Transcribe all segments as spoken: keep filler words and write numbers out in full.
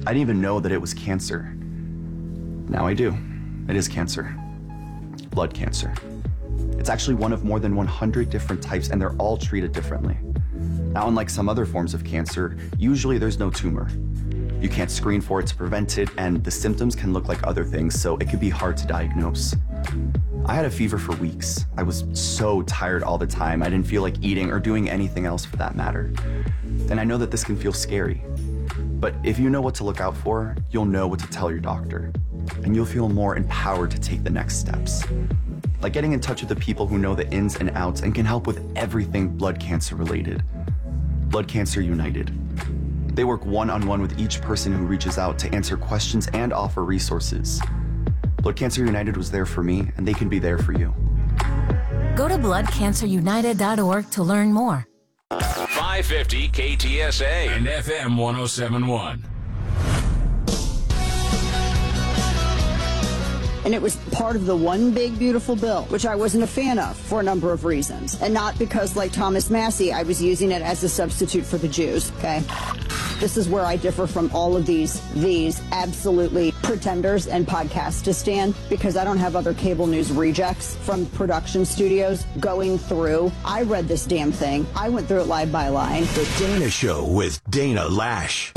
I didn't even know that it was cancer. Now I do. It is cancer. Blood cancer. It's actually one of more than one hundred different types, and they're all treated differently. Now, unlike some other forms of cancer, usually there's no tumor. You can't screen for it to prevent it, and the symptoms can look like other things, so it can be hard to diagnose. I had a fever for weeks. I was so tired all the time. I didn't feel like eating or doing anything else for that matter. And I know that this can feel scary. But if you know what to look out for, you'll know what to tell your doctor. And you'll feel more empowered to take the next steps. Like getting in touch with the people who know the ins and outs and can help with everything blood cancer related. Blood Cancer United. They work one-on-one with each person who reaches out to answer questions and offer resources. Blood Cancer United was there for me, and they can be there for you. Go to blood cancer united dot org to learn more. five fifty K T S A and F M one oh seven point one. And it was part of the one big beautiful bill, which I wasn't a fan of for a number of reasons. And not because, like Thomas Massey, I was using it as a substitute for the Jews, okay? This is where I differ from all of these, these absolutely pretenders and podcasts to stand, because I don't have other cable news rejects from production studios going through. I read this damn thing. I went through it line by line. The Dana Show with Dana Lash.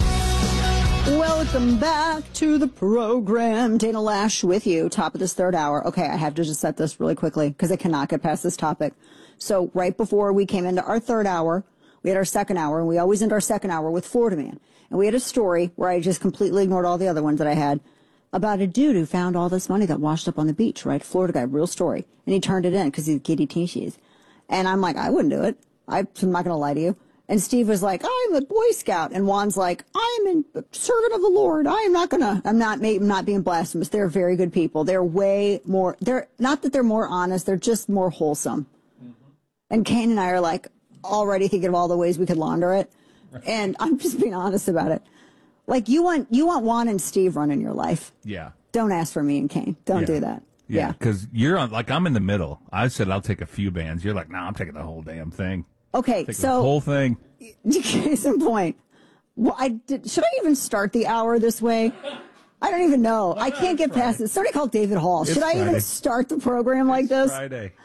Welcome back to the program. Dana Lash with you, top of this third hour. Okay, I have to just set this really quickly because I cannot get past this topic. So right before we came into our third hour, we had our second hour, and we always end our second hour with Florida Man. And we had a story where I just completely ignored all the other ones that I had about a dude who found all this money that washed up on the beach, right? Florida guy, real story. And he turned it in because he's kitty tissues. And I'm like, I wouldn't do it. I'm not going to lie to you. And Steve was like, I'm a Boy Scout. And Juan's like, I'm a servant of the Lord. I am not going to, I'm not, I'm not being blasphemous. They're very good people. They're way more, they're not that they're more honest. They're just more wholesome. Mm-hmm. And Kane and I are like already thinking of all the ways we could launder it. And I'm just being honest about it. Like you want, you want Juan and Steve running your life. Yeah. Don't ask for me and Kane. Don't yeah. do that. Yeah. Because yeah. you're on, like, I'm in the middle. I said I'll take a few bands. You're like, no, nah, I'm taking the whole damn thing. Okay, Take so the whole thing. Case in point. Well, I did, should I even start the hour this way? I don't even know. I can't get past it. Somebody called David Hall. It's should I Friday. even start the program like it's this? Friday.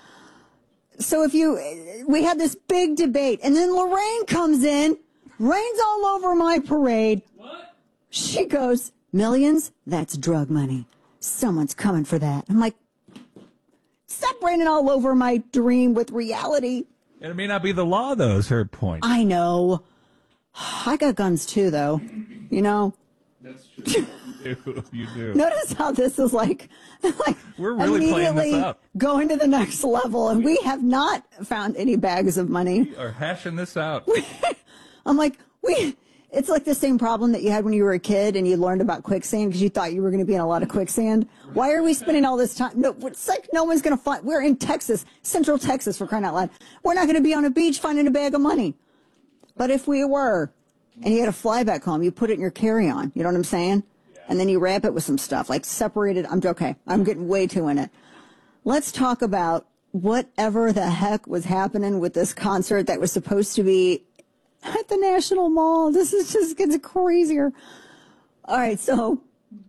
So if you, we had this big debate, and then Lorraine comes in, rains all over my parade. What? She goes, millions? That's drug money. Someone's coming for that. I'm like, stop raining all over my dream with reality. And it may not be the law, though, is her point. I know. I got guns, too, though. You know? That's true. You do. You do. Notice how this is like, like we're really playing this up. Going to the next level, and we have not found any bags of money. We are hashing this out. I'm like, we... It's like the same problem that you had when you were a kid and you learned about quicksand because you thought you were going to be in a lot of quicksand. Why are we spending all this time? No, it's like no one's going to find. We're in Texas, Central Texas, for crying out loud. We're not going to be on a beach finding a bag of money. But if we were, and you had to fly back home, you put it in your carry-on. You know what I'm saying? Yeah. And then you wrap it with some stuff, like separated. I'm okay. I'm getting way too in it. Let's talk about whatever the heck was happening with this concert that was supposed to be at the National Mall. This is just gets crazier. All right, so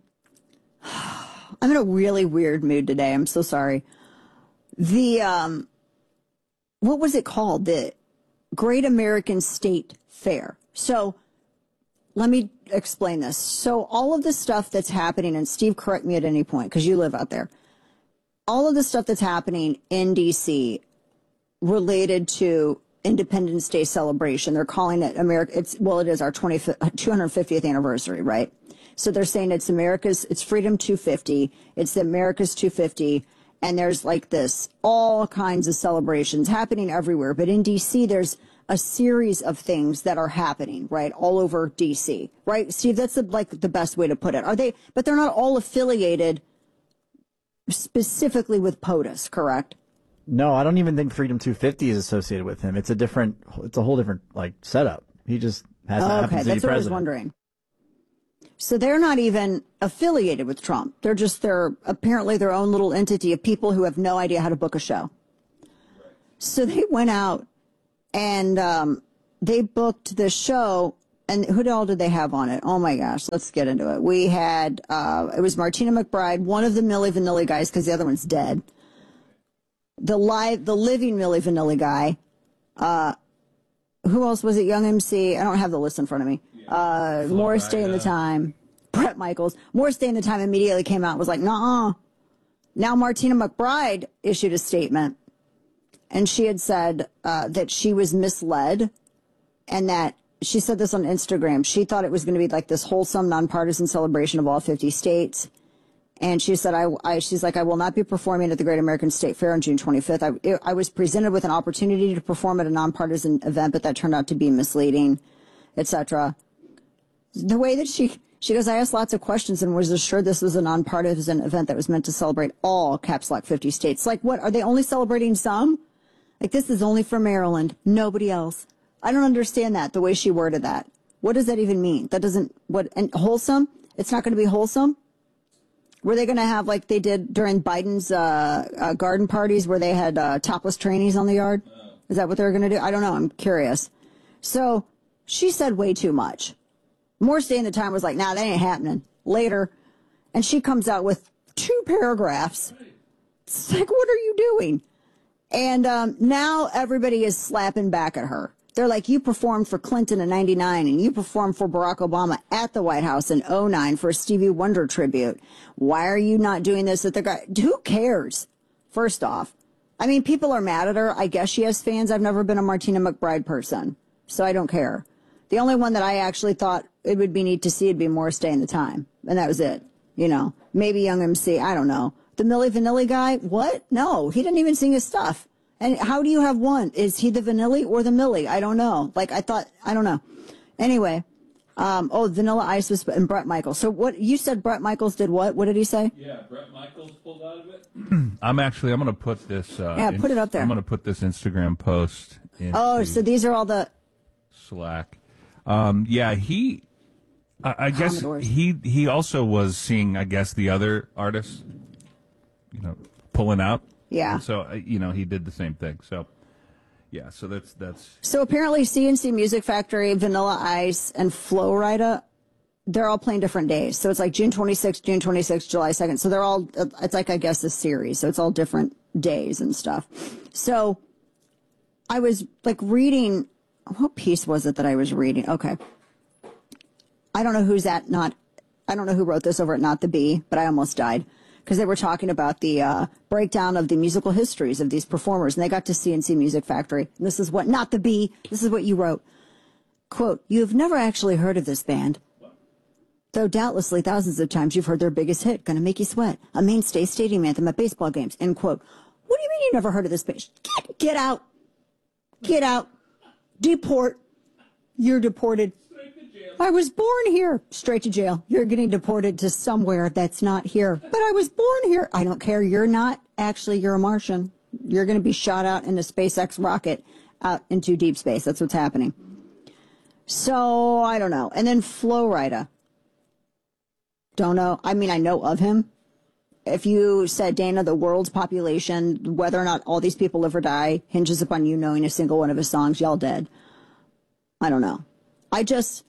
I'm in a really weird mood today. I'm so sorry. The, um, what was it called? The Great American State Fair. So let me explain this. So all of the stuff that's happening, and Steve, correct me at any point, because you live out there. All of the stuff that's happening in D C related to Independence Day celebration. They're calling it America. It's, well, it is our two hundred fiftieth anniversary, right? So they're saying it's America's, it's Freedom two fifty. It's the America's two fifty. And there's like this, all kinds of celebrations happening everywhere. But in D C, there's a series of things that are happening, right? All over D C, right? Steve, that's the, like the best way to put it. Are they, but they're not all affiliated specifically with POTUS, correct? No, I don't even think Freedom two fifty is associated with him. It's a different, it's a whole different like setup. He just has oh, to okay, that's what president. I was wondering. So they're not even affiliated with Trump. They're just they're apparently their own little entity of people who have no idea how to book a show. So they went out and um, they booked this show, and who all did they have on it? Oh my gosh, let's get into it. We had, uh, it was Martina McBride, one of the Milli Vanilli guys, because the other one's dead. The live, the living Milli Vanilli guy. Uh, who else was it? Young M C. I don't have the list in front of me. Uh, Morris Day in the Time. Bret Michaels. Morris Day in the Time immediately came out and was like, nuh-uh. Now Martina McBride issued a statement, and she had said uh, that she was misled, and that she said this on Instagram. She thought it was going to be like this wholesome, nonpartisan celebration of all fifty states. And she said, I, I, she's like, I will not be performing at the Great American State Fair on June twenty-fifth. I, it, I was presented with an opportunity to perform at a nonpartisan event, but that turned out to be misleading, et cetera. The way that she, she goes, I asked lots of questions and was assured this was a nonpartisan event that was meant to celebrate all Caps Lock fifty states. Like, what, are they only celebrating some? Like, this is only for Maryland, nobody else. I don't understand that, the way she worded that. What does that even mean? That doesn't, what, and wholesome? It's not going to be wholesome? Were they going to have, like they did during Biden's uh, uh, garden parties where they had uh, topless trainees on the yard? Is that what they were going to do? I don't know. I'm curious. So she said way too much. Morris Day in the Time was like, nah, that ain't happening. Later. And she comes out with two paragraphs. It's like, what are you doing? And um, now everybody is slapping back at her. They're like, you performed for Clinton in ninety-nine and you performed for Barack Obama at the White House in oh nine for a Stevie Wonder tribute. Why are you not doing this at the guy? Who cares? First off, I mean, people are mad at her. I guess she has fans. I've never been a Martina McBride person, so I don't care. The only one that I actually thought it would be neat to see would be Morris Day in the Time. And that was it. You know, maybe Young M C. I don't know. The Milli Vanilli guy? What? No, he didn't even sing his stuff. And how do you have one? Is he the Vanilli or the Milli? I don't know. Like, I thought, I don't know. Anyway, um, oh, Vanilla Ice was, and Bret Michaels. So what, you said Bret Michaels did what? What did he say? Yeah, Bret Michaels pulled out of it. I'm actually, I'm going to put this. Uh, yeah, put it up there. I'm going to put this Instagram post in. Oh, so these are all the. Slack. Um, yeah, he, I, I guess Commodores. he, he also was seeing, I guess, the other artists, you know, pulling out. Yeah. And so, uh, you know, he did the same thing. So, yeah, so that's, that's. So apparently C N C Music Factory, Vanilla Ice, and Flo Rida, they're all playing different days. So it's like June twenty-sixth, June twenty-sixth, July second. So they're all, it's like, I guess, a series. So it's all different days and stuff. So I was like reading, what piece was it that I was reading? Okay. I don't know who's at not, I don't know who wrote this over at Not the Bee, but I almost died. Because they were talking about the uh, breakdown of the musical histories of these performers, and they got to C N C Music Factory. And this is what, Not the Bee, this is what you wrote. Quote, you have never actually heard of this band, though doubtlessly thousands of times you've heard their biggest hit, Gonna Make You Sweat, a mainstay stadium anthem at baseball games, end quote. What do you mean you never heard of this band? Get, get out. Get out. Deport. You're deported. I was born here. Straight to jail. You're getting deported to somewhere that's not here. But I was born here. I don't care. You're not. Actually, you're a Martian. You're going to be shot out in a SpaceX rocket out into deep space. That's what's happening. So, I don't know. And then Flo Rida. Don't know. I mean, I know of him. If you said, Dana, the world's population, whether or not all these people live or die, hinges upon you knowing a single one of his songs, y'all dead. I don't know. I just...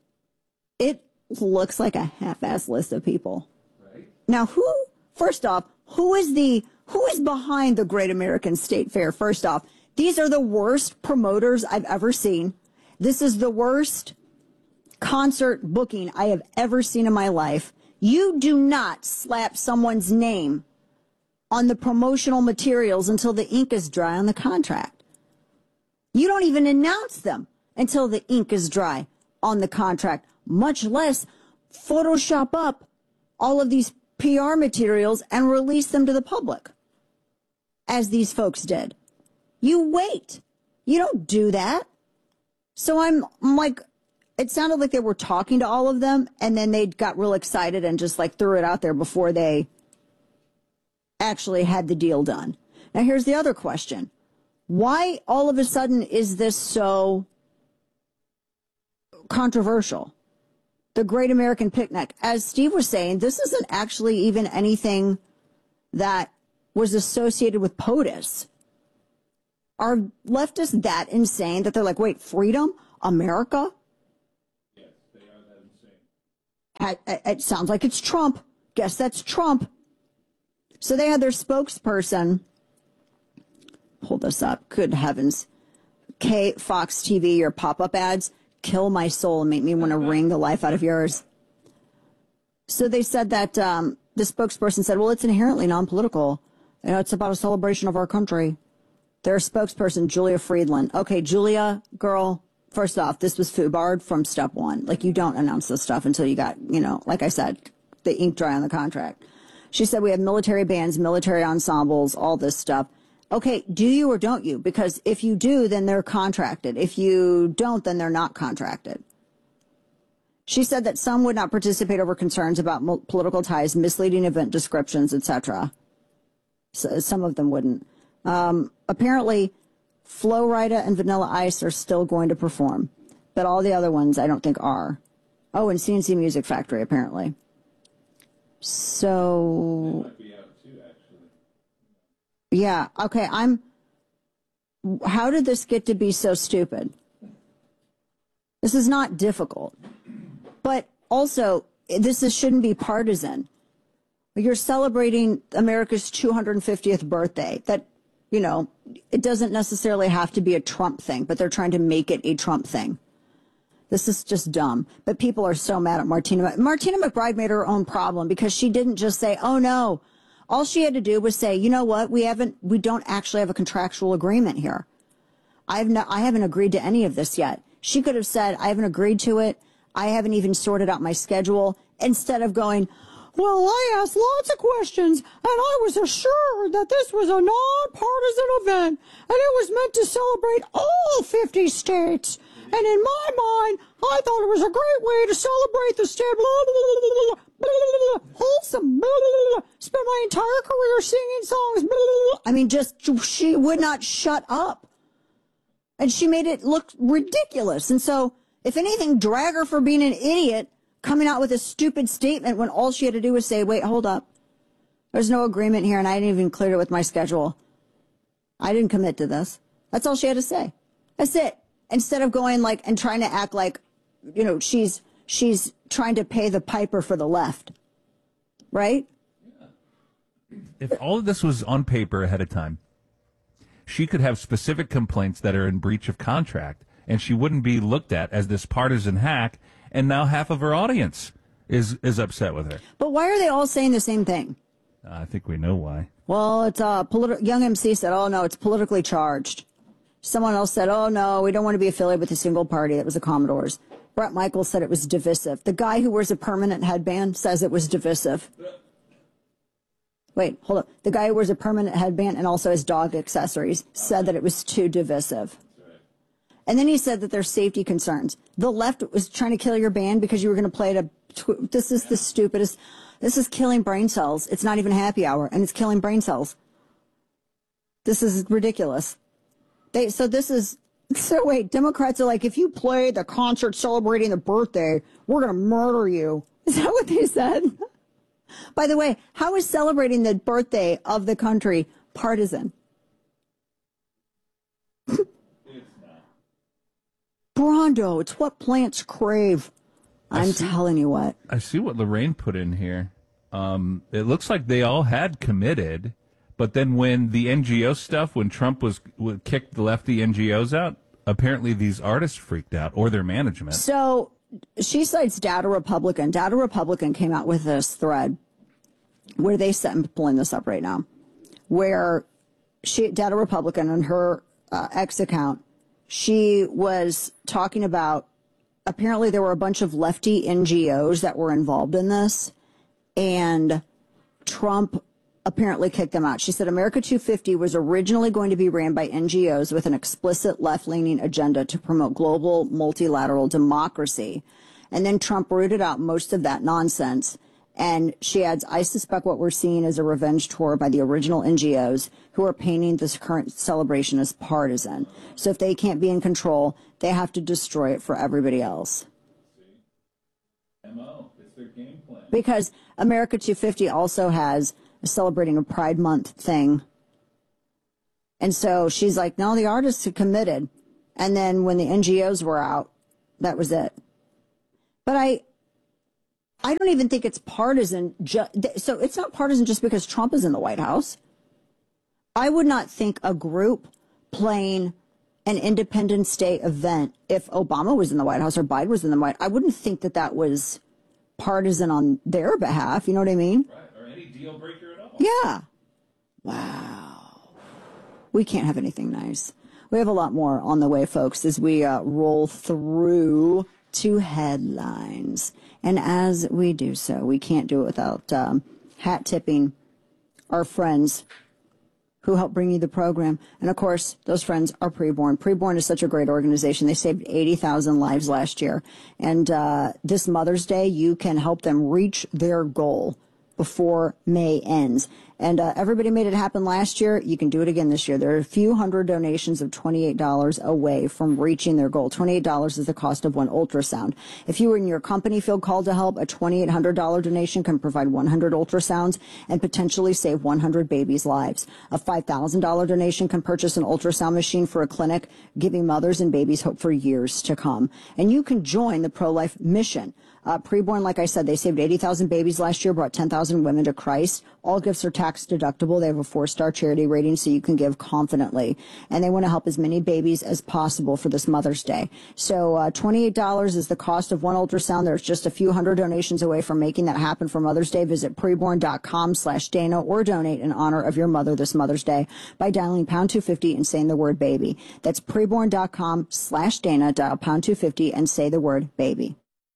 It looks like a half-ass list of people. Right. Now, who, first off, who is the, who is behind the Great American State Fair? First off, these are the worst promoters I've ever seen. This is the worst concert booking I have ever seen in my life. You do not slap someone's name on the promotional materials until the ink is dry on the contract. You don't even announce them until the ink is dry on the contract, much less Photoshop up all of these P R materials and release them to the public, as these folks did. You wait. You don't do that. So I'm, I'm like, it sounded like they were talking to all of them, and then they got real excited and just like threw it out there before they actually had the deal done. Now here's the other question. Why all of a sudden is this so controversial? The Great American Picnic. As Steve was saying, this isn't actually even anything that was associated with POTUS. Are leftists that insane that they're like, wait, freedom? America? It sounds like it's Trump. Guess that's Trump. So they had their spokesperson. Hold this up. Good heavens. K Fox T V, your pop-up ads kill my soul and make me want to wring the life out of yours. So they said that um, the spokesperson said, well, it's inherently non-political. You know, it's about a celebration of our country. Their spokesperson, Julia Friedland. Okay, Julia, girl, first off, this was FUBARD from step one. Like, you don't announce this stuff until you got, you know, like I said, the ink dry on the contract. She said we have military bands, military ensembles, all this stuff. Okay, do you or don't you? Because if you do, then they're contracted. If you don't, then they're not contracted. She said that some would not participate over concerns about mo- political ties, misleading event descriptions, et cetera. So some of them wouldn't. Um, apparently, Flo Rida and Vanilla Ice are still going to perform, but all the other ones I don't think are. Oh, and C N C Music Factory, apparently. So, yeah, okay, I'm, how did this get to be so stupid? This is not difficult, but also, this is, shouldn't be partisan. You're celebrating America's two hundred fiftieth birthday. That, you know, it doesn't necessarily have to be a Trump thing, but they're trying to make it a Trump thing. This is just dumb. But people are so mad at Martina. Martina McBride made her own problem because she didn't just say, oh, no. All she had to do was say, you know what? We haven't, we don't actually have a contractual agreement here. I've not, I haven't agreed to any of this yet. She could have said, I haven't agreed to it. I haven't even sorted out my schedule, instead of going, well, I asked lots of questions, and I was assured that this was a nonpartisan event, and it was meant to celebrate all fifty states. And in my mind, I thought it was a great way to celebrate the state. Blah, blah, blah, blah, blah, blah, blah, wholesome. Blah, blah, blah, spent my entire career singing songs. Blah, blah, blah. I mean, just, she would not shut up. And she made it look ridiculous. And so, if anything, drag her for being an idiot, coming out with a stupid statement when all she had to do was say, wait, hold up. There's no agreement here, and I didn't even clear it with my schedule. I didn't commit to this. That's all she had to say. That's it. Instead of going like and trying to act like, you know, she's she's trying to pay the piper for the left. Right? If all of this was on paper ahead of time, she could have specific complaints that are in breach of contract, and she wouldn't be looked at as this partisan hack, and now half of her audience is, is upset with her. But why are they all saying the same thing? Uh, I think we know why. Well, it's uh, politi- Young M C said, oh, no, it's politically charged. Someone else said, oh, no, we don't want to be affiliated with a single party. That was the Commodores. Brett Michaels said it was divisive. The guy who wears a permanent headband says it was divisive. Wait, hold up. The guy who wears a permanent headband and also has dog accessories said that it was too divisive. And then he said that there's safety concerns. The left was trying to kill your band because you were going to play it a... Tw- this is the stupidest... This is killing brain cells. It's not even happy hour, and it's killing brain cells. This is ridiculous. They so this is... So wait, Democrats are like, if you play the concert celebrating the birthday, we're going to murder you. Is that what they said? By the way, how is celebrating the birthday of the country partisan? Brondo, it's what plants crave. I'm see, telling you what. I see what Lorraine put in here. Um, it looks like they all had committed, but then when the N G O stuff, when Trump was, was kicked the lefty N G Os out, apparently these artists freaked out, or their management. So she cites Data Republican. Data Republican came out with this thread where they said, I'm pulling this up right now, where she, Data Republican, on her uh, X account, she was talking about, apparently there were a bunch of lefty N G Os that were involved in this, and Trump apparently kicked them out. She said America two fifty was originally going to be ran by N G Os with an explicit left-leaning agenda to promote global multilateral democracy. And then Trump rooted out most of that nonsense. And she adds, I suspect what we're seeing is a revenge tour by the original N G Os who are painting this current celebration as partisan. So if they can't be in control, they have to destroy it for everybody else. M O, it's their game plan. Because America two fifty also has a celebrating a Pride Month thing. And so she's like, no, the artists had committed. And then when the N G Os were out, that was it. But I... I don't even think it's partisan. Ju- so it's not partisan just because Trump is in the White House. I would not think a group playing an Independence Day event, if Obama was in the White House or Biden was in the White House, I wouldn't think that that was partisan on their behalf. You know what I mean? Right, or any deal breaker at all. Yeah. Wow. We can't have anything nice. We have a lot more on the way, folks, as we uh, roll through to headlines. And as we do so, we can't do it without um, hat tipping our friends who help bring you the program. And of course, those friends are Preborn. Preborn is such a great organization. They saved eighty thousand lives last year. And uh, this Mother's Day, you can help them reach their goal before May ends. And uh, everybody made it happen last year. You can do it again this year. There are a few hundred donations of twenty-eight dollars away from reaching their goal. twenty-eight dollars is the cost of one ultrasound. If you and your company feel called to help, a twenty-eight hundred dollars donation can provide one hundred ultrasounds and potentially save one hundred babies' lives. A five thousand dollars donation can purchase an ultrasound machine for a clinic, giving mothers and babies hope for years to come. And you can join the pro-life mission. Uh, Preborn, like I said, they saved eighty thousand babies last year, brought ten thousand women to Christ. All gifts are tax deductible. They have a four-star charity rating, so you can give confidently. And they want to help as many babies as possible for this Mother's Day. So uh, twenty-eight dollars is the cost of one ultrasound. There's just a few hundred donations away from making that happen for Mother's Day. Visit preborn.com slash Dana or donate in honor of your mother this Mother's Day by dialing pound two fifty and saying the word baby. That's preborn.com slash Dana. Dial pound two fifty and say the word baby.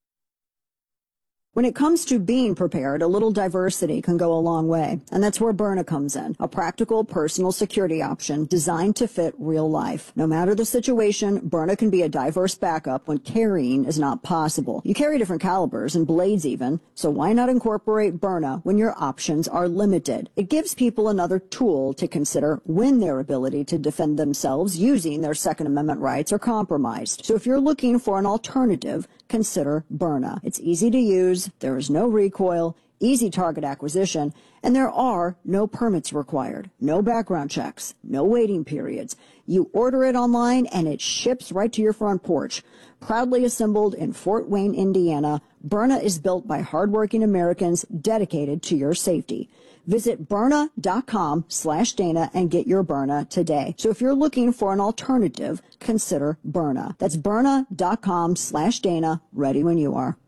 When it comes to being prepared, a little diversity can go a long way. And that's where Byrna comes in, a practical personal security option designed to fit real life. No matter the situation, Byrna can be a diverse backup when carrying is not possible. You carry different calibers and blades even, so why not incorporate Byrna when your options are limited? It gives people another tool to consider when their ability to defend themselves using their Second Amendment rights are compromised. So if you're looking for an alternative, consider Byrna. It's easy to use, there is no recoil, easy target acquisition, and there are no permits required, no background checks, no waiting periods. You order it online and it ships right to your front porch. Proudly assembled in Fort Wayne, Indiana, Byrna is built by hardworking Americans dedicated to your safety. Visit Byrna.com slash Dana and get your Byrna today. So if you're looking for an alternative, consider Byrna. That's Byrna.com slash Dana. Ready when you are.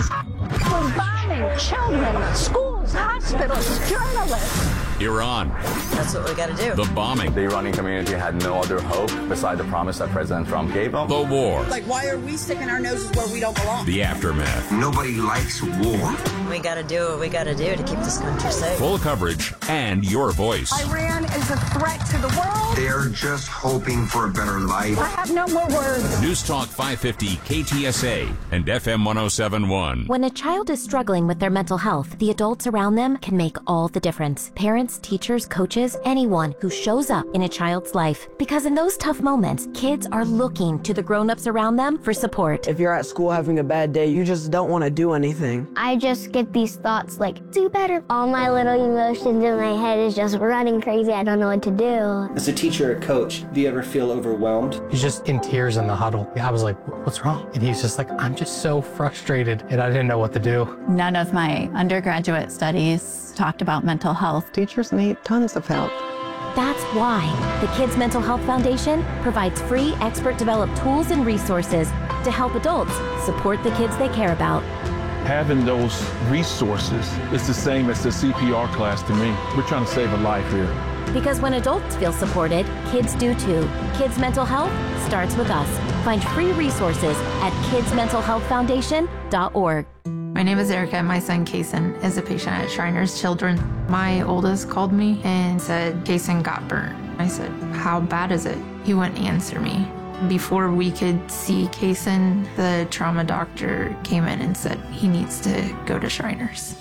We're bombing children, schools, hospitals, journalists. Iran. That's what we got to do. The bombing. The Iranian community had no other hope beside the promise that President Trump gave them. The war. Like, why are we sticking our noses where we don't belong? The aftermath. Nobody likes war. We got to do what we got to do to keep this country safe. Full coverage and your voice. Iran is a threat to the world. They're just hoping for a better life. I have no more words. News Talk five fifty K T S A and F M one oh seven point one. When a child is struggling with their mental health, the adults around them can make all the difference. Parents, teachers, coaches, anyone who shows up in a child's life. Because in those tough moments, kids are looking to the grown-ups around them for support. If you're at school having a bad day, you just don't want to do anything. I just get these thoughts like, do better. All my little emotions in my head is just running crazy. I don't know what to do. As a teacher or coach, do you ever feel overwhelmed? He's just in tears in the huddle. I was like, what's wrong? And he's just like, I'm just so frustrated, and I didn't know what to do. None of my undergraduate studies talked about mental health. Teachers need tons of help. That's why the Kids Mental Health Foundation provides free expert-developed tools and resources to help adults support the kids they care about. Having those resources is the same as the C P R class to me. We're trying to save a life here. Because when adults feel supported, kids do too. Kids Mental Health starts with us. Find free resources at kids mental health foundation dot org. My name is Erica, and my son Kason is a patient at Shriners Children. My oldest called me and said Kason got burnt. I said, how bad is it? He wouldn't answer me. Before we could see Kason, the trauma doctor came in and said he needs to go to Shriners.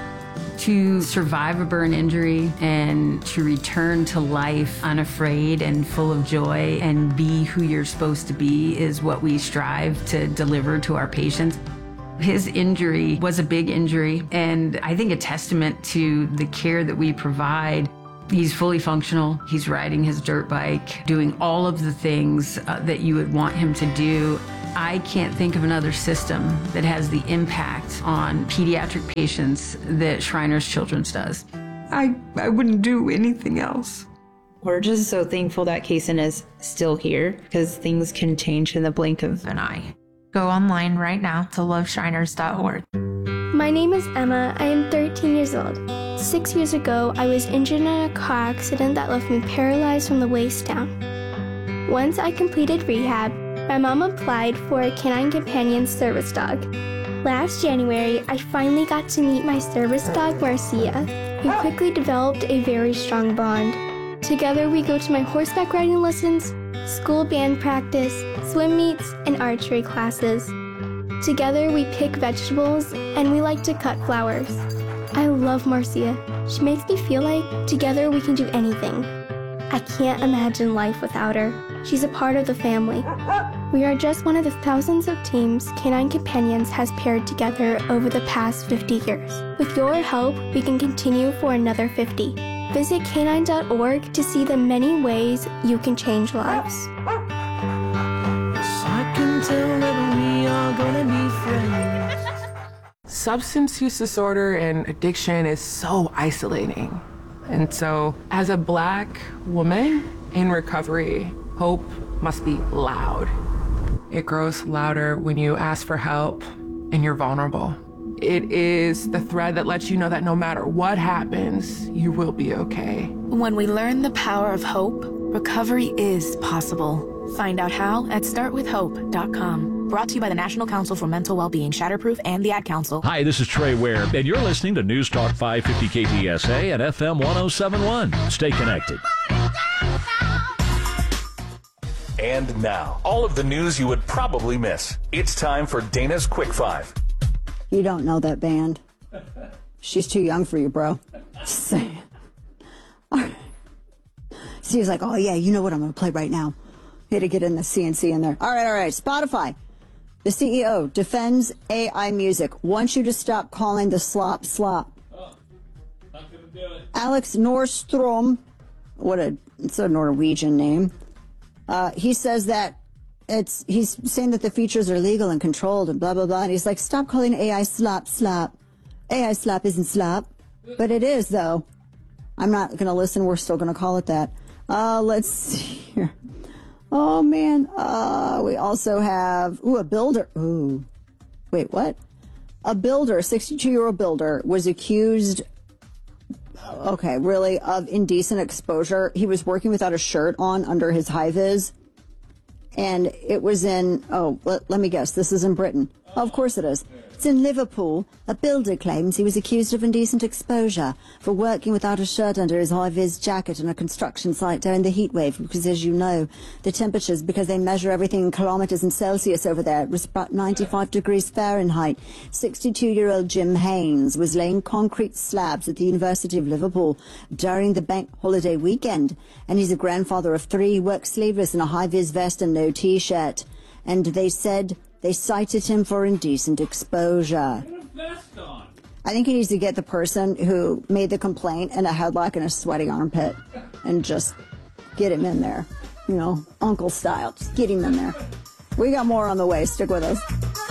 To survive a burn injury and to return to life unafraid and full of joy and be who you're supposed to be is what we strive to deliver to our patients. His injury was a big injury, and I think a testament to the care that we provide. He's fully functional. He's riding his dirt bike, doing all of the things uh, that you would want him to do. I can't think of another system that has the impact on pediatric patients that Shriners Children's does. I, I wouldn't do anything else. We're just so thankful that Kaysen is still here because things can change in the blink of an eye. Go online right now to love shriners dot org. My name is Emma. I am thirteen years old. Six years ago, I was injured in a car accident that left me paralyzed from the waist down. Once I completed rehab, my mom applied for a Canine Companion service dog. Last January, I finally got to meet my service dog, Marcia. We quickly developed a very strong bond. Together, we go to my horseback riding lessons, school band practice, swim meets, and archery classes. Together, we pick vegetables, and we like to cut flowers. I love Marcia. She makes me feel like together we can do anything. I can't imagine life without her. She's a part of the family. We are just one of the thousands of teams Canine Companions has paired together over the past fifty years. With your help, we can continue for another fifty. Visit canine dot org to see the many ways you can change lives. I can tell that we are gonna be friends. Substance use disorder and addiction is so isolating. And so, as a Black woman in recovery, hope must be loud. It grows louder when you ask for help and you're vulnerable. It is the thread that lets you know that no matter what happens, you will be okay. When we learn the power of hope, recovery is possible. Find out how at start with hope dot com. Brought to you by the National Council for Mental Wellbeing, Shatterproof, and the Ad Council. Hi, this is Trey Ware, and you're listening to News Talk five fifty K T S A at F M one oh seven point one. Stay connected. And now, all of the news you would probably miss. It's time for Dana's Quick Five. You don't know that band. She's too young for you, bro. Just saying. All right. So he was like, oh, yeah, you know what I'm going to play right now. He had to get in the C N C in there. All right, all right. Spotify. The C E O defends A I music. Wants you to stop calling the slop slop. Oh, not going to do it. Alex Norstrom. What a, it's a Norwegian name. Uh, he says that it's, he's saying that the features are legal and controlled and blah, blah, blah. And he's like, stop calling A I slop slop. A I slop isn't slop. But it is, though. I'm not going to listen. We're still going to call it that. Uh, let's see here. Oh, man. Uh, we also have, ooh, a builder. Ooh. Wait, what? A builder, a sixty-two-year-old builder, was accused, okay, really, of indecent exposure. He was working without a shirt on under his high-vis. And it was in, oh, let, let me guess, this is in Britain. Oh, of course it is. It's in Liverpool. A builder claims he was accused of indecent exposure for working without a shirt under his high-vis jacket on a construction site during the heat wave, because, as you know, the temperatures, because they measure everything in kilometers and Celsius over there, it was about ninety-five degrees Fahrenheit. sixty-two-year-old Jim Haynes was laying concrete slabs at the University of Liverpool during the bank holiday weekend, and he's a grandfather of three. He works sleeveless in a high-vis vest and no T-shirt, and they said they cited him for indecent exposure. I think he needs to get the person who made the complaint in a headlock and a sweaty armpit and just get him in there. You know, uncle style. Just get him in there. We got more on the way. Stick with us.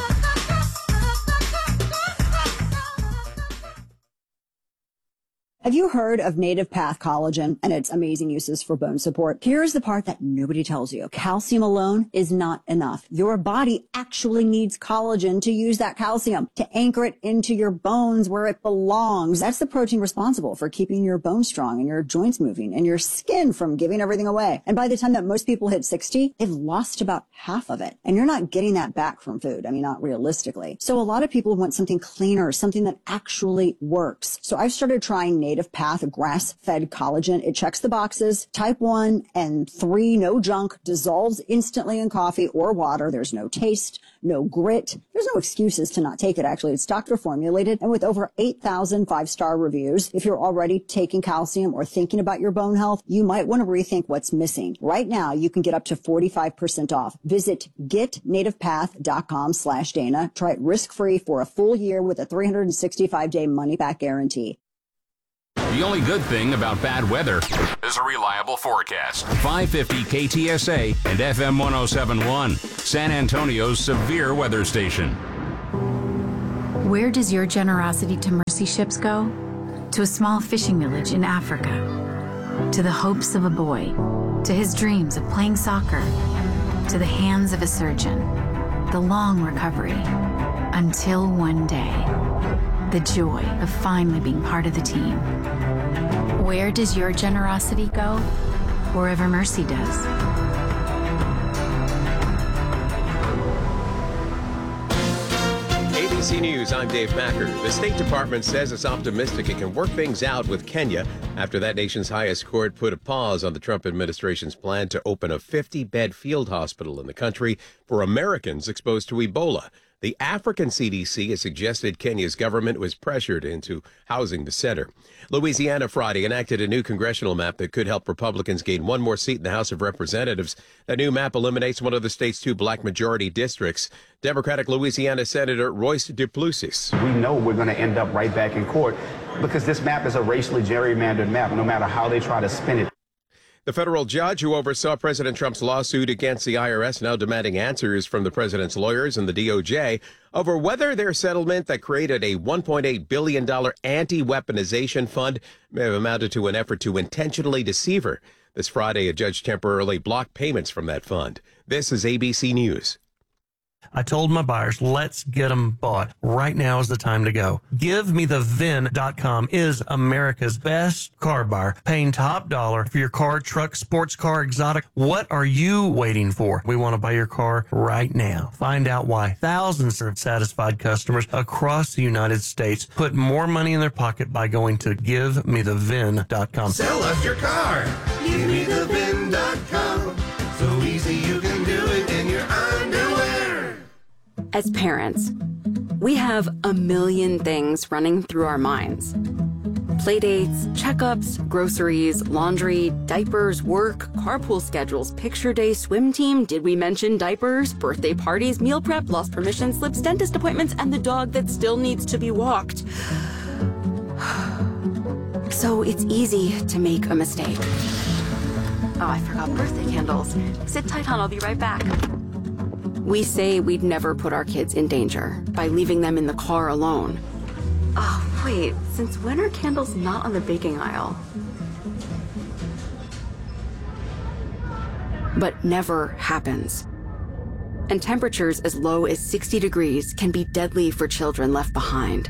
Have you heard of Native Path Collagen and its amazing uses for bone support? Here's the part that nobody tells you. Calcium alone is not enough. Your body actually needs collagen to use that calcium, to anchor it into your bones where it belongs. That's the protein responsible for keeping your bones strong and your joints moving and your skin from giving everything away. And by the time that most people hit sixty, they've lost about half of it. And you're not getting that back from food. I mean, not realistically. So a lot of people want something cleaner, something that actually works. So I've started trying Native Native Path grass-fed collagen. It checks the boxes. Type one and three, no junk, dissolves instantly in coffee or water. There's no taste, no grit. There's no excuses to not take it, actually. It's doctor formulated, and with over eight thousand five-star reviews, if you're already taking calcium or thinking about your bone health, you might want to rethink what's missing. Right now, you can get up to forty-five percent off. Visit getnativepath.com slash Dana. Try it risk-free for a full year with a three hundred sixty-five day money-back guarantee. The only good thing about bad weather is a reliable forecast. five fifty K T S A and F M one oh seven point one, San Antonio's severe weather station. Where does your generosity to mercy ships go? To a small fishing village in Africa. To the hopes of a boy. To his dreams of playing soccer. To the hands of a surgeon. The long recovery. Until one day. The joy of finally being part of the team. Where does your generosity go? Wherever mercy does. A B C News, I'm Dave Packer. The State Department says it's optimistic it can work things out with Kenya after that nation's highest court put a pause on the Trump administration's plan to open a fifty-bed field hospital in the country for Americans exposed to Ebola. The African C D C has suggested Kenya's government was pressured into housing the center. Louisiana Friday enacted a new congressional map that could help Republicans gain one more seat in the House of Representatives. The new map eliminates one of the state's two black majority districts. Democratic Louisiana Senator Royce DePlusis. We know we're going to end up right back in court because this map is a racially gerrymandered map, no matter how they try to spin it. The federal judge who oversaw President Trump's lawsuit against the I R S now demanding answers from the president's lawyers and the D O J over whether their settlement that created a one point eight billion dollars anti-weaponization fund may have amounted to an effort to intentionally deceive her. This Friday, a judge temporarily blocked payments from that fund. This is A B C News. I told my buyers, let's get them bought. Right now is the time to go. Give Me The V I N dot com is America's best car buyer, paying top dollar for your car, truck, sports car, exotic. What are you waiting for? We want to buy your car right now. Find out why thousands of satisfied customers across the United States put more money in their pocket by going to Give Me The V I N dot com. Sell us your car. Give Me The V I N dot com. So easy you can do it in your underwear. As parents, we have a million things running through our minds. Playdates, checkups, groceries, laundry, diapers, work, carpool schedules, picture day, swim team, did we mention diapers, birthday parties, meal prep, lost permission slips, dentist appointments, and the dog that still needs to be walked. So it's easy to make a mistake. Oh, I forgot birthday candles. Sit tight, hon, I'll be right back. We say we'd never put our kids in danger by leaving them in the car alone. Oh, wait, since when are candles not on the baking aisle? But never happens. And temperatures as low as sixty degrees can be deadly for children left behind.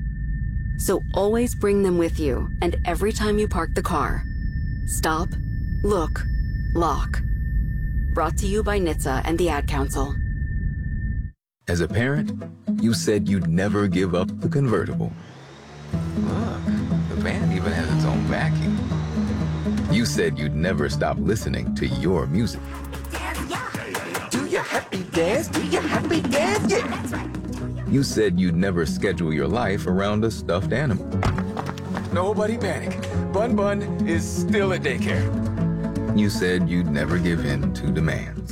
So always bring them with you, and every time you park the car, stop, look, lock. Brought to you by N H T S A and the Ad Council. As a parent, you said you'd never give up the convertible. Look, the van even has its own vacuum. You said you'd never stop listening to your music. Do your happy dance, do your happy dance, yeah. You said you'd never schedule your life around a stuffed animal. Nobody panic. Bun Bun is still at daycare. You said you'd never give in to demands.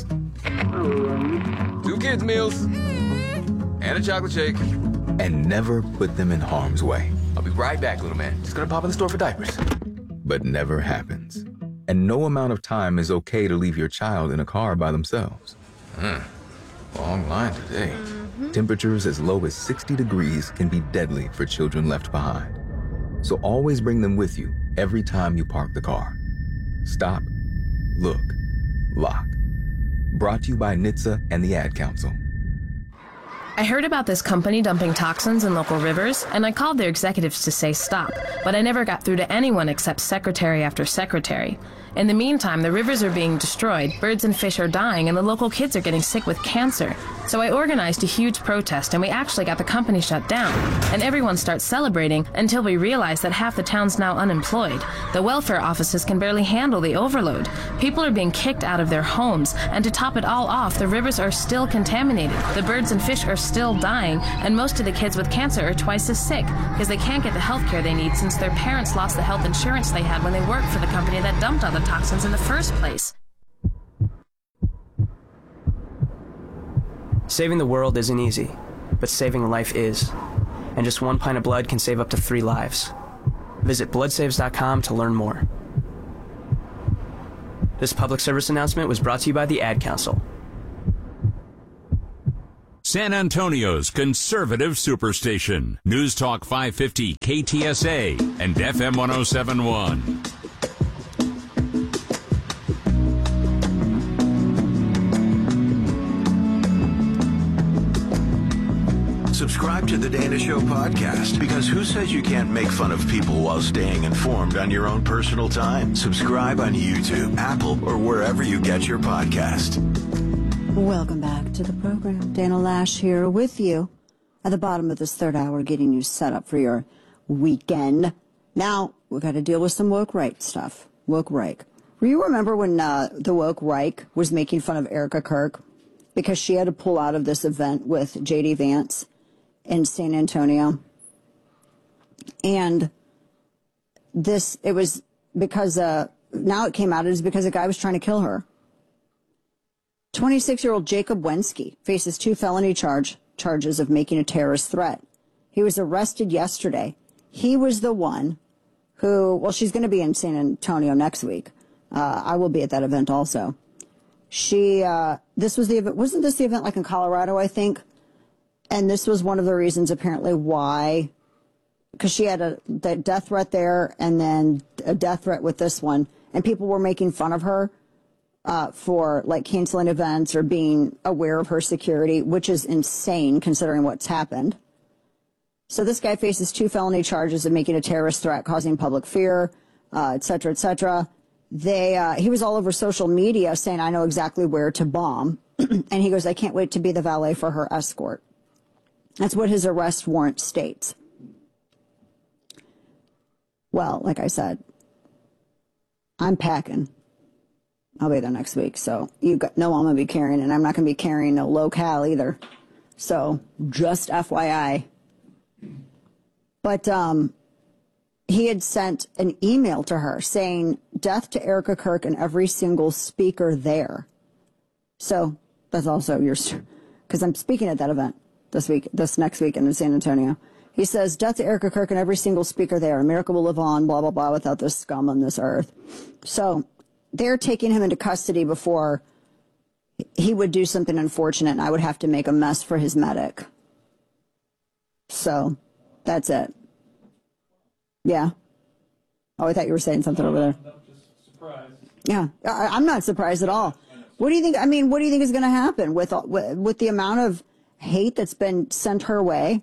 Two kids' meals and a chocolate shake. And never put them in harm's way. I'll be right back, little man. Just gonna pop in the store for diapers. But never happens. And no amount of time is okay to leave your child in a car by themselves. Hmm. Long line today. Mm-hmm. Temperatures as low as sixty degrees can be deadly for children left behind. So always bring them with you every time you park the car. Stop, look, lock. Brought to you by N H T S A and the Ad Council. I heard about this company dumping toxins in local rivers, and I called their executives to say stop, but I never got through to anyone except secretary after secretary. In the meantime, the rivers are being destroyed, birds and fish are dying, and the local kids are getting sick with cancer. So I organized a huge protest, and we actually got the company shut down. And everyone starts celebrating until we realize that half the town's now unemployed. The welfare offices can barely handle the overload. People are being kicked out of their homes, and to top it all off, the rivers are still contaminated. The birds and fish are still dying, and most of the kids with cancer are twice as sick because they can't get the health care they need since their parents lost the health insurance they had when they worked for the company that dumped all the toxins in the first place. Saving the world isn't easy, but saving a life is. And just one pint of blood can save up to three lives. Visit blood saves dot com to learn more. This public service announcement was brought to you by the Ad Council. San Antonio's conservative superstation. News Talk five fifty K T S A and F M one oh seven point one. Subscribe to the Dana Show podcast, because who says you can't make fun of people while staying informed on your own personal time? Subscribe on YouTube, Apple, or wherever you get your podcast. Welcome back to the program. Dana Lash here with you at the bottom of this third hour, getting you set up for your weekend. Now, we've got to deal with some woke right stuff. Woke Reich. You remember when uh, the woke Reich was making fun of Erica Kirk because she had to pull out of this event with J D Vance in San Antonio? And this, it was because, uh, now it came out, it was because a guy was trying to kill her. twenty-six-year-old Jacob Wensky faces two felony charge charges of making a terrorist threat. He was arrested yesterday. He was the one who, well, she's going to be in San Antonio next week. Uh, I will be at that event also. She, uh, this was the event, wasn't this the event like in Colorado, I think? And this was one of the reasons apparently why, because she had a the death threat there and then a death threat with this one. And people were making fun of her uh, for like canceling events or being aware of her security, which is insane considering what's happened. So this guy faces two felony charges of making a terrorist threat, causing public fear, uh, et cetera, et cetera. They, uh, he was all over social media saying, I know exactly where to bomb. And he goes, I can't wait to be the valet for her escort. That's what his arrest warrant states. Well, like I said, I'm packing. I'll be there next week. So you got, no, I'm going to be carrying, and I'm not going to be carrying no local either. So just F Y I. But um, he had sent an email to her saying, death to Erica Kirk and every single speaker there. So that's also yours, because I'm speaking at that event this week, this next weekend in San Antonio. He says, death to Erica Kirk and every single speaker there. America will live on, blah, blah, blah, without this scum on this earth. So they're taking him into custody before he would do something unfortunate, and I would have to make a mess for his medic. So that's it. Yeah. Oh, I thought you were saying something over there. Yeah, I, I'm not surprised at all. What do you think? I mean, what do you think is going to happen with, with with the amount of hate that's been sent her way?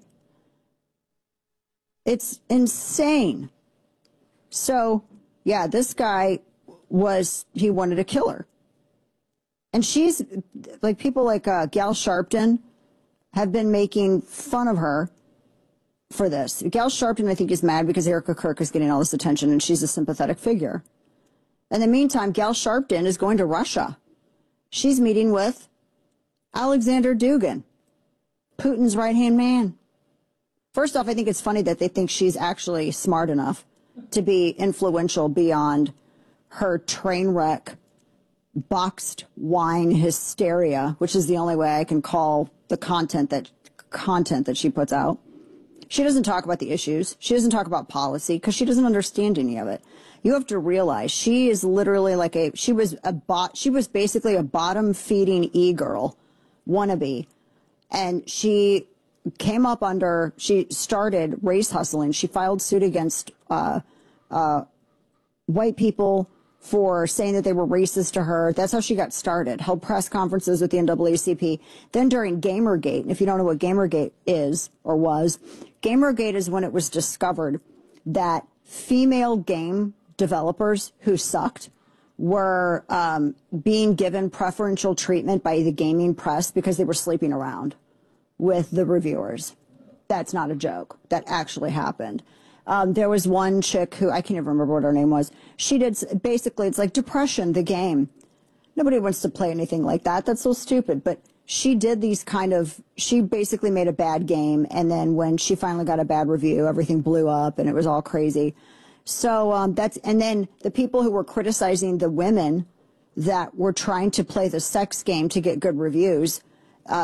It's insane. So, yeah, this guy was, he wanted to kill her. And she's, like, people like uh, Gal Sharpton have been making fun of her for this. Gal Sharpton, I think, is mad because Erica Kirk is getting all this attention and she's a sympathetic figure. In the meantime, Gal Sharpton is going to Russia. She's meeting with Alexander Dugin, Putin's right-hand man. First off, I think it's funny that they think she's actually smart enough to be influential beyond her train wreck, boxed wine hysteria, which is the only way I can call the content that content that she puts out. She doesn't talk about the issues. She doesn't talk about policy because she doesn't understand any of it. You have to realize she is literally like a, she was a bot, she was basically a bottom feeding e-girl wannabe. And she came up under, she started race hustling. She filed suit against uh, uh, white people for saying that they were racist to her. That's how she got started. Held press conferences with the N double A C P. Then during Gamergate, and if you don't know what Gamergate is or was, Gamergate is when it was discovered that female game developers who sucked were um, being given preferential treatment by the gaming press because they were sleeping around with the reviewers. That's not a joke. That actually happened. Um, there was one chick who, I can't even remember what her name was. She did, basically, it's like Depression, the game. Nobody wants to play anything like that. That's so stupid. But she did these kind of, she basically made a bad game. And then when she finally got a bad review, everything blew up and it was all crazy. So um, that's, and then the people who were criticizing the women that were trying to play the sex game to get good reviews, uh,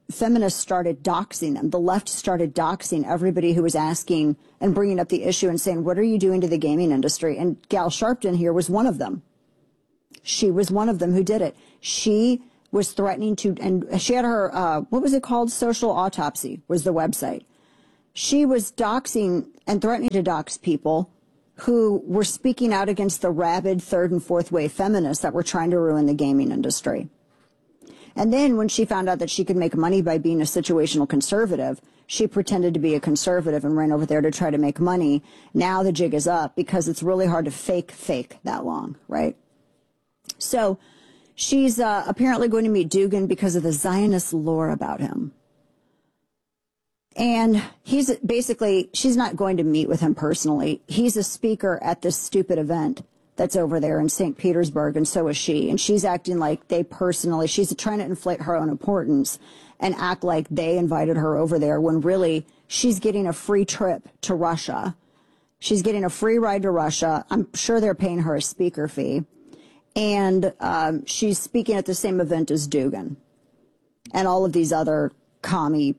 feminists started doxing them. The left started doxing everybody who was asking and bringing up the issue and saying, what are you doing to the gaming industry? And Gal Sharpton here was one of them. She was one of them who did it. She was threatening to, and she had her, uh, what was it called? Social Autopsy was the website. She was doxing and threatening to dox people who were speaking out against the rabid third and fourth wave feminists that were trying to ruin the gaming industry. And then when she found out that she could make money by being a situational conservative, she pretended to be a conservative and ran over there to try to make money. Now the jig is up because it's really hard to fake fake that long, right? So she's uh, apparently going to meet Dugin because of the Zionist lore about him. And he's basically, she's not going to meet with him personally. He's a speaker at this stupid event that's over there in Saint Petersburg, and so is she. And she's acting like they personally, she's trying to inflate her own importance and act like they invited her over there when really she's getting a free trip to Russia. She's getting a free ride to Russia. I'm sure they're paying her a speaker fee. And um, she's speaking at the same event as Dugin and all of these other commie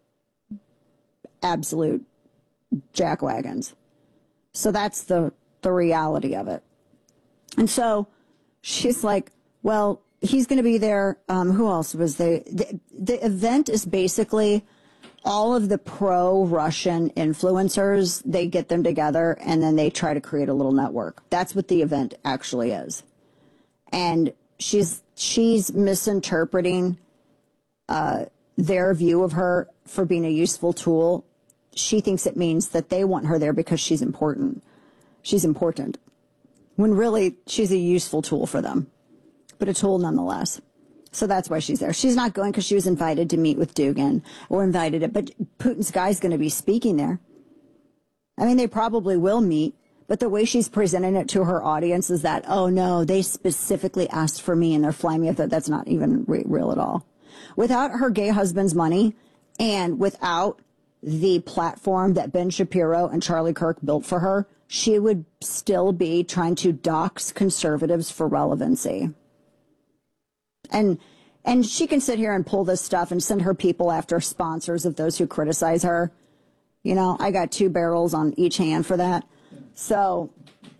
absolute jackwagons. So that's the, the reality of it. And so she's like, well, he's going to be there. Um, who else was there? The, the event is basically all of the pro-Russian influencers. They get them together and then they try to create a little network. That's what the event actually is. And she's, she's misinterpreting uh, their view of her for being a useful tool. She thinks it means that they want her there because she's important. She's important. When really she's a useful tool for them, but a tool nonetheless. So that's why she's there. She's not going because she was invited to meet with Dugin or invited it, but Putin's guy's going to be speaking there. I mean, they probably will meet, but the way she's presenting it to her audience is that, oh no, they specifically asked for me and they're flying me up. That's not even re- real at all. Without her gay husband's money and without the platform that Ben Shapiro and Charlie Kirk built for her, she would still be trying to dox conservatives for relevancy. And and she can sit here and pull this stuff and send her people after sponsors of those who criticize her. You know, I got two barrels on each hand for that. So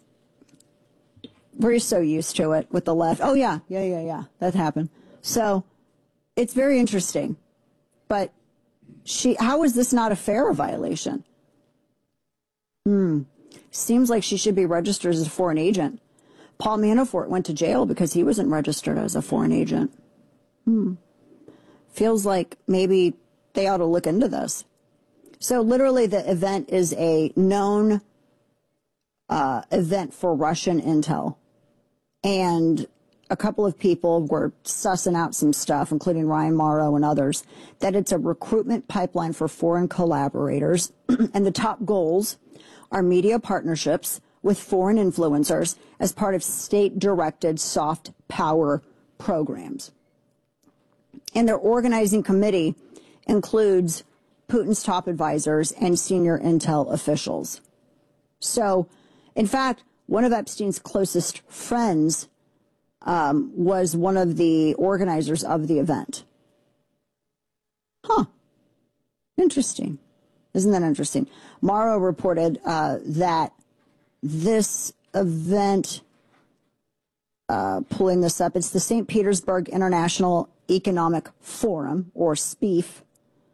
we're so used to it with the left. Oh, yeah, yeah, yeah, yeah, that happened. So it's very interesting. But she, how is this not a FARA violation? Hmm. Seems like she should be registered as a foreign agent. Paul Manafort went to jail because he wasn't registered as a foreign agent. Hmm. Feels like maybe they ought to look into this. So literally the event is a known uh, event for Russian intel. And a couple of people were sussing out some stuff, including Ryan Morrow and others, that it's a recruitment pipeline for foreign collaborators. And the top goals are media partnerships with foreign influencers as part of state-directed soft power programs. And their organizing committee includes Putin's top advisors and senior intel officials. So, in fact, one of Epstein's closest friends um, was one of the organizers of the event. Huh. Interesting. Isn't that interesting? Morrow reported uh, that this event, uh, pulling this up, it's the Saint Petersburg International Economic Forum, or S P E F,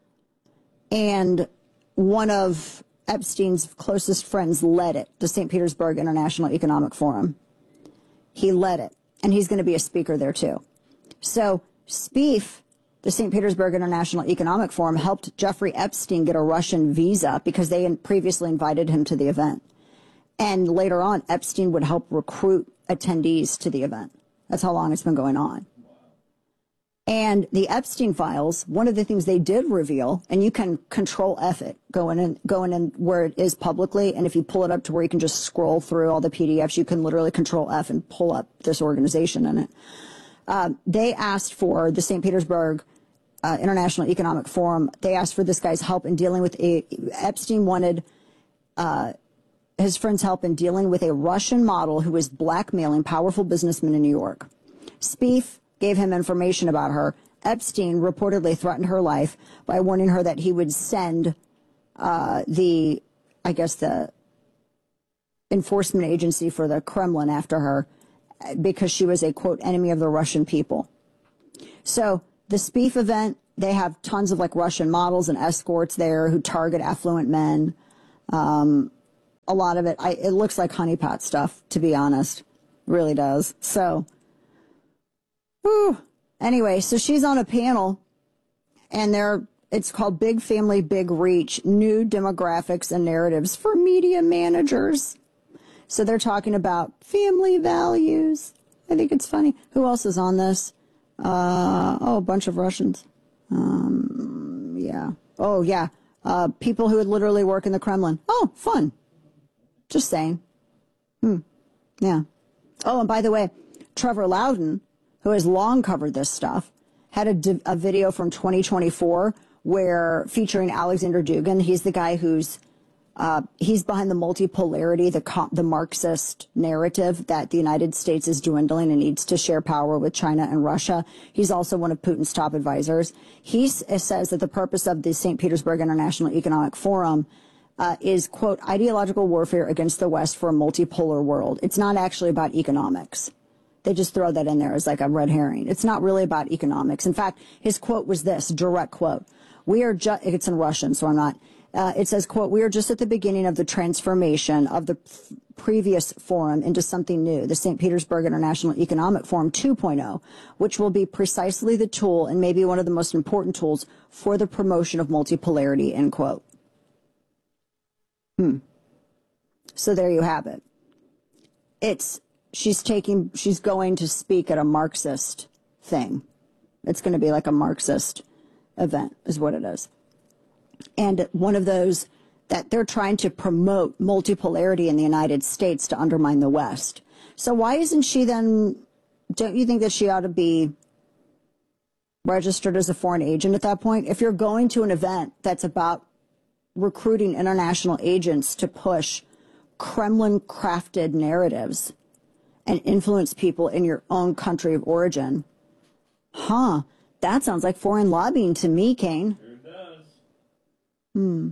and one of Epstein's closest friends led it, the Saint Petersburg International Economic Forum. He led it, and he's going to be a speaker there too. So S P E F, the Saint Petersburg International Economic Forum, helped Jeffrey Epstein get a Russian visa because they had previously invited him to the event. And later on, Epstein would help recruit attendees to the event. That's how long it's been going on. And the Epstein files, one of the things they did reveal, and you can control F it, going in, going in where it is publicly, and if you pull it up to where you can just scroll through all the P D Fs, you can literally control F and pull up this organization in it. Uh, they asked for the Saint Petersburg uh, International Economic Forum, they asked for this guy's help in dealing with a, Epstein wanted uh, his friend's help in dealing with a Russian model who was blackmailing powerful businessmen in New York. S P E F gave him information about her. Epstein reportedly threatened her life by warning her that he would send uh, the, I guess, the enforcement agency for the Kremlin after her because she was a, quote, enemy of the Russian people. So the Spieth event, they have tons of like Russian models and escorts there who target affluent men. Um, a lot of it, I, it looks like honeypot stuff, to be honest. It really does. So, whew. Anyway, so she's on a panel and they're, it's called Big Family, Big Reach, New Demographics and Narratives for Media Managers. So they're talking about family values. I think it's funny. Who else is on this? Uh, oh, a bunch of Russians. Um, yeah. Oh, yeah. Uh, people who would literally work in the Kremlin. Oh, fun. Just saying. Hmm. Yeah. Oh, and by the way, Trevor Loudon, who has long covered this stuff, had a, di- a video from twenty twenty-four where featuring Alexander Dugin. He's the guy who's Uh, he's behind the multipolarity, the co- the Marxist narrative that the United States is dwindling and needs to share power with China and Russia. He's also one of Putin's top advisors. He s- says that the purpose of the Saint Petersburg International Economic Forum uh, is, quote, ideological warfare against the West for a multipolar world. It's not actually about economics. They just throw that in there as like a red herring. It's not really about economics. In fact, his quote was this, direct quote. We are just, it's in Russian, so I'm not. Uh, it says, quote, we are just at the beginning of the transformation of the f- previous forum into something new, the Saint Petersburg International Economic Forum two point oh, which will be precisely the tool and maybe one of the most important tools for the promotion of multipolarity, end quote. Hmm. So there you have it. It's, she's taking, she's going to speak at a Marxist thing. It's going to be like a Marxist event is what it is. And one of those that they're trying to promote multipolarity in the United States to undermine the West. So why isn't she then, don't you think that she ought to be registered as a foreign agent at that point? If you're going to an event that's about recruiting international agents to push Kremlin-crafted narratives and influence people in your own country of origin, huh, that sounds like foreign lobbying to me, Kane. Hmm.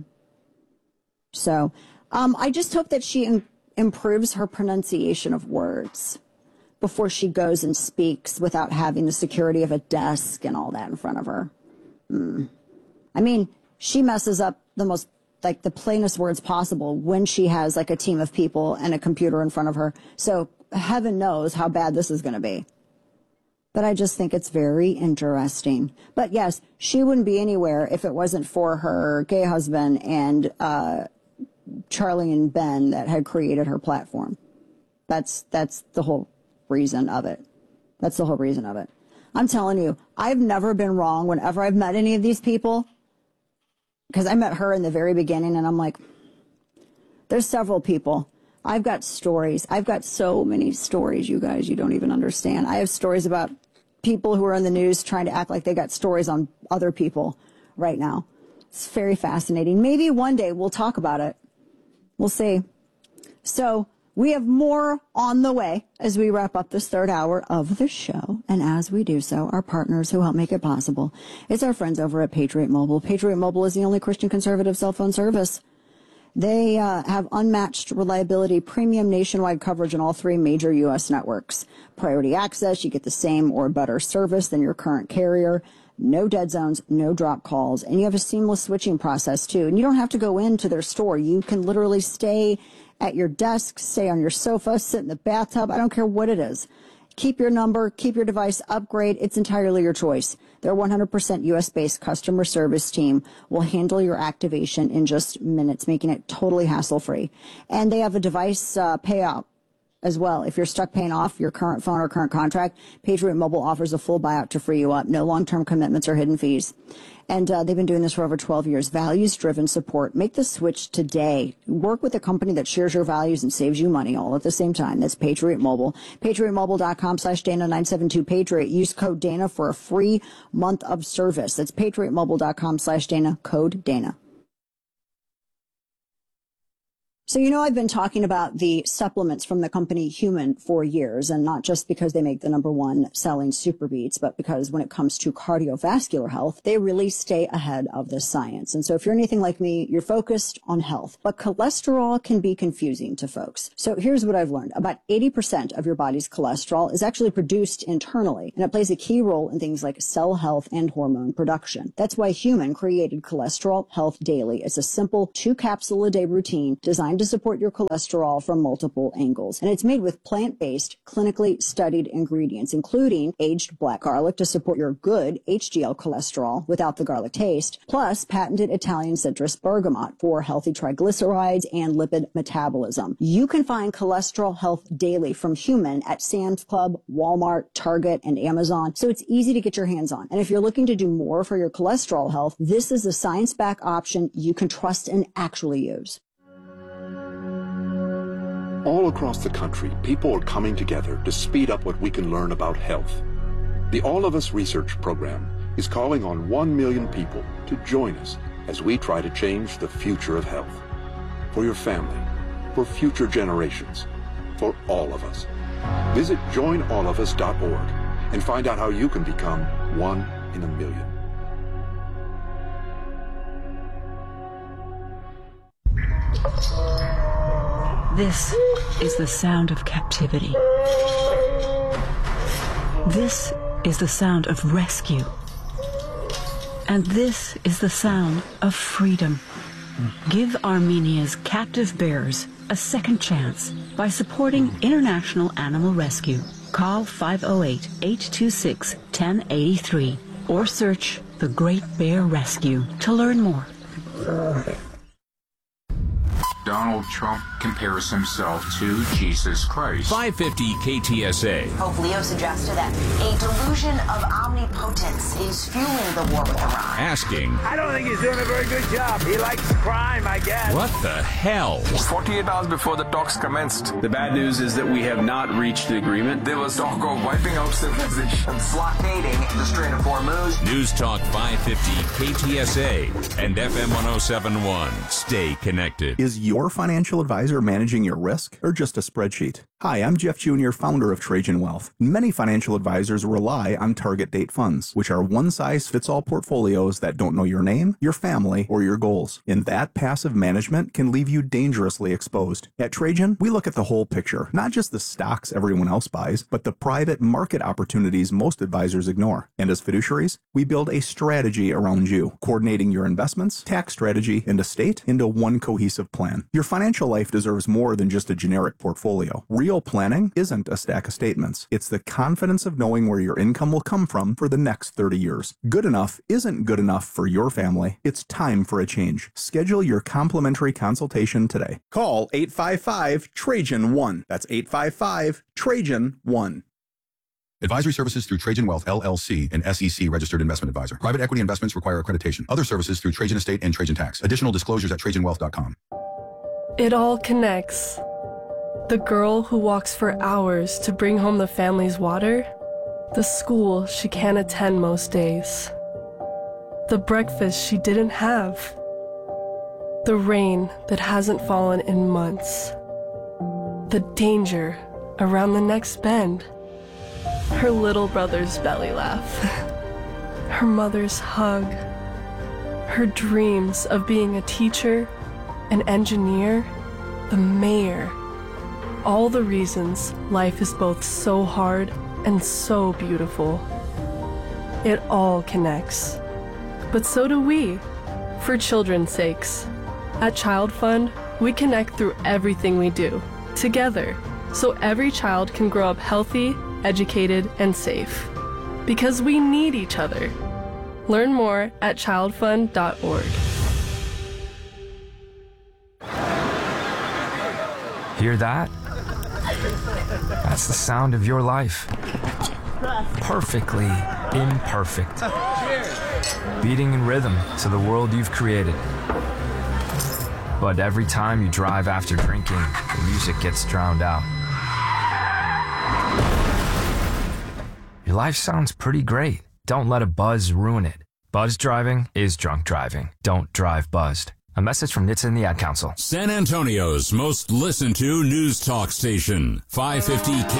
So, um, I just hope that she in- improves her pronunciation of words before she goes and speaks without having the security of a desk and all that in front of her. Hmm. I mean, she messes up the most, like the plainest words possible when she has like a team of people and a computer in front of her. So heaven knows how bad this is going to be. But I just think it's very interesting. But yes, she wouldn't be anywhere if it wasn't for her gay husband and uh, Charlie and Ben that had created her platform. That's that's the whole reason of it. That's the whole reason of it. I'm telling you, I've never been wrong whenever I've met any of these people. Because I met her in the very beginning and I'm like, there's several people. I've got stories. I've got so many stories, you guys, you don't even understand. I have stories about people who are in the news trying to act like they got stories on other people right now. It's very fascinating. Maybe one day we'll talk about it. We'll see. So we have more on the way as we wrap up this third hour of the show. And as we do so, our partners who help make it possible, it's our friends over at Patriot Mobile. Patriot Mobile is the only Christian conservative cell phone service. They uh, have unmatched reliability, premium nationwide coverage on all three major U S networks. Priority access, you get the same or better service than your current carrier. No dead zones, no drop calls, and you have a seamless switching process too. And you don't have to go into their store. You can literally stay at your desk, stay on your sofa, sit in the bathtub. I don't care what it is. Keep your number, keep your device, upgrade. It's entirely your choice. Their one hundred percent U S-based customer service team will handle your activation in just minutes, making it totally hassle-free. And they have a device uh, payout as well. If you're stuck paying off your current phone or current contract, Patriot Mobile offers a full buyout to free you up. No long-term commitments or hidden fees. And uh, they've been doing this for over twelve years. Values-driven support. Make the switch today. Work with a company that shares your values and saves you money all at the same time. That's Patriot Mobile. PatriotMobile.com slash Dana nine seven two Patriot. Use code Dana for a free month of service. That's PatriotMobile.com slash Dana. Code Dana. So, you know, I've been talking about the supplements from the company Human for years, and not just because they make the number one selling Super Beats, but because when it comes to cardiovascular health, they really stay ahead of the science. And so if you're anything like me, you're focused on health, but cholesterol can be confusing to folks. So here's what I've learned. About eighty percent of your body's cholesterol is actually produced internally, and it plays a key role in things like cell health and hormone production. That's why Human created Cholesterol Health Daily. It's a simple two capsule a day routine designed to support your cholesterol from multiple angles. And it's made with plant-based, clinically studied ingredients, including aged black garlic to support your good H D L cholesterol without the garlic taste, plus patented Italian citrus bergamot for healthy triglycerides and lipid metabolism. You can find Cholesterol Health Daily from Human at Sam's Club, Walmart, Target, and Amazon, so it's easy to get your hands on. And if you're looking to do more for your cholesterol health, this is a science-backed option you can trust and actually use. All across the country, people are coming together to speed up what we can learn about health. The All of Us Research Program is calling on one million people to join us as we try to change the future of health. For your family, for future generations, for all of us. Visit join all of us dot org and find out how you can become one in a million. This is the sound of captivity. This is the sound of rescue. And this is the sound of freedom. Give Armenia's captive bears a second chance by supporting International Animal Rescue. Call five oh eight, eight two six, one oh eight three or search The Great Bear Rescue to learn more. Donald Trump compares himself to Jesus Christ. five fifty K T S A. Pope Leo suggested that a delusion of omnipotence is fueling the war with Iran. Asking, I don't think he's doing a very good job. He likes crime, I guess. what the hell? forty-eight hours before the talks commenced. The bad news is that we have not reached the agreement. There was talk of wiping out civilization. Blockading the Strait of Hormuz. News Talk five fifty K T S A and F M one oh seven point one. Stay connected. Is your financial advisor managing your risk or just a spreadsheet? Hi, I'm Jeff Junior, founder of Trajan Wealth. Many financial advisors rely on target date funds, which are one-size-fits-all portfolios that don't know your name, your family, or your goals. And that passive management can leave you dangerously exposed. At Trajan, we look at the whole picture, not just the stocks everyone else buys, but the private market opportunities most advisors ignore. And as fiduciaries, we build a strategy around you, coordinating your investments, tax strategy, and estate into one cohesive plan. Your financial life deserves more than just a generic portfolio. Real planning isn't a stack of statements. It's the confidence of knowing where your income will come from for the next thirty years. Good enough isn't good enough for your family. It's time for a change. Schedule your complimentary consultation today. Call eight five five, Trajan one. That's eight five five, Trajan one. Advisory services through Trajan Wealth, L L C, an S E C registered investment advisor. Private equity investments require accreditation. Other services through Trajan Estate and Trajan Tax. Additional disclosures at trajan wealth dot com. It all connects. The girl who walks for hours to bring home the family's water. The school she can't attend most days. The breakfast she didn't have. The rain that hasn't fallen in months. The danger around the next bend. Her little brother's belly laugh. Her mother's hug. Her dreams of being a teacher, an engineer, the mayor. All the reasons life is both so hard and so beautiful. It all connects. But so do we, for children's sakes. At Child Fund, we connect through everything we do, together, so every child can grow up healthy, educated, and safe. Because we need each other. Learn more at child fund dot org. Hear that? That's the sound of your life. Perfectly imperfect. Beating in rhythm to the world you've created. But every time you drive after drinking, the music gets drowned out. Your life sounds pretty great. Don't let a buzz ruin it. Buzz driving is drunk driving. Don't drive buzzed. A message from N H T S A and the Ad Council. San Antonio's most listened to news talk station, five fifty K